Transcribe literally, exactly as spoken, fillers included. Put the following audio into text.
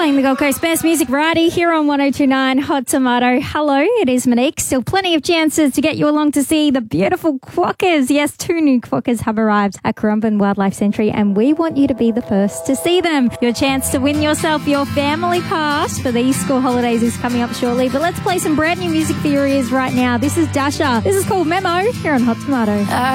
Playing the Gold Coast Best Music Variety here on one oh two point nine Hot Tomato. Hello, it is Monique. Still plenty of chances to get you along to see the beautiful quokkas. Yes, two new quokkas have arrived at Currumbin Wildlife Sanctuary and we want you to be the first to see them. Your chance to win yourself your family pass for these school holidays is coming up shortly. But let's play some brand new music for your ears right now. This is Dasha. This is called Memo here on Hot Tomato. Uh-